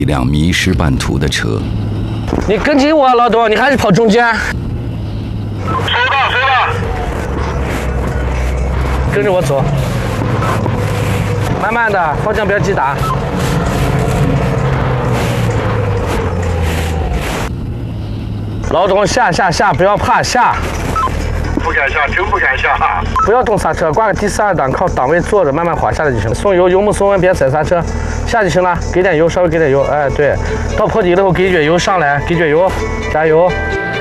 一辆迷失半途的车。 你跟紧我，老董，你还是跑中间。 收到。 跟着我走，慢慢的，方向不要急打。老董，下，不要怕，下。 不敢下，真不敢下。 不要动刹车，挂个第42档，靠档位坐着，慢慢滑下来就行。松油，油门松稳，别踩刹车，下就行了。给点油，稍微给点油，哎，对，到坡底了后给一卷油上来，给卷油，加油。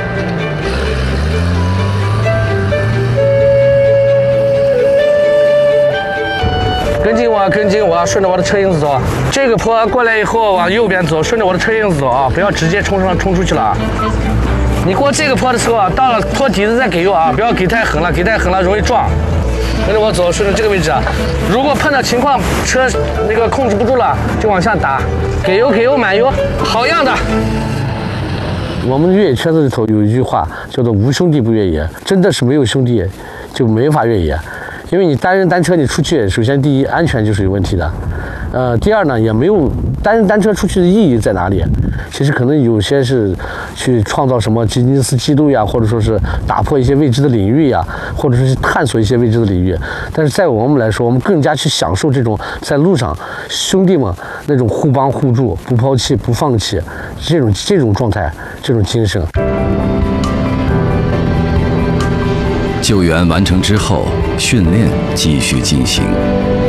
跟紧我，顺着我的车影子走。这个坡过来以后往右边走，顺着我的车影子走啊，不要直接冲出去了啊。你过这个坡的时候啊，到了坡底子再给油啊，不要给太狠了，给太狠了容易撞。跟着我走，顺着这个位置啊。如果碰到情况车那个控制不住了，就往下打，给油，满油，好样的。我们越野圈子里头有一句话叫做"无兄弟不越野"，真的是没有兄弟就没法越野。因为你单人单车你出去，首先第一安全就是有问题的，第二呢也没有单人单车出去的意义在哪里？其实可能有些是去创造什么吉尼斯纪录呀，或者说是打破一些未知的领域呀，或者是探索一些未知的领域。但是在我们来说，我们更加去享受这种在路上兄弟们那种互帮互助、不抛弃、不放弃这种状态、这种精神。 救援完成之后，训练继续进行。